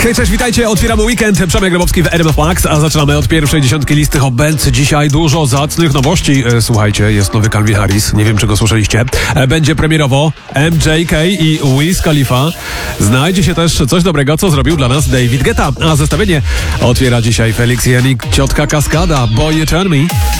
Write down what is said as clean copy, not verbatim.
Hej, cześć, witajcie, otwieramy weekend. Przemek Grabowski w RMF Max, a zaczynamy od pierwszej dziesiątki listy Hot Dance. Dzisiaj dużo zacnych nowości. Słuchajcie, jest nowy Calvin Harris, nie wiem, czy go słyszeliście. Będzie premierowo MJK i Wiz Khalifa. Znajdzie się też coś dobrego, co zrobił dla nas David Guetta. A zestawienie otwiera dzisiaj Felix Janik, Ciotka Kaskada, Boy You Turn Me.